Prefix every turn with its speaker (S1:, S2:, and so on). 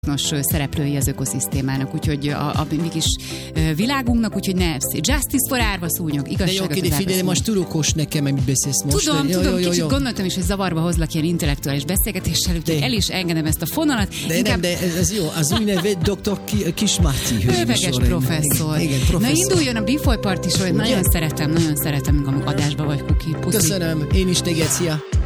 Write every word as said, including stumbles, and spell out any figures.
S1: szereplői az ökoszisztémának, úgyhogy a, a mi kis világunknak, úgyhogy ne, justice for árva szúnyog, igazságot
S2: de jó, de figyelj, most tudokos nekem, amit beszélsz most.
S1: Tudom,
S2: de,
S1: tudom,
S2: jó, jó,
S1: kicsit
S2: jó.
S1: gondoltam is, hogy zavarba hozlak ilyen intellektuális beszélgetéssel, úgyhogy
S2: de.
S1: el is engedem ezt a fonalat.
S2: De
S1: Inkább...
S2: nem, de ez, ez jó, az úgynevezett doktor Kismárti.
S1: Hőveges professzor.
S2: Igen, igen, professzor.
S1: Na induljon a Bifoly Party Show, nagyon szeretem, nagyon szeretem, amikor adásba vagy, Kuki. Puszi.
S2: Köszönöm, én is téged, szia.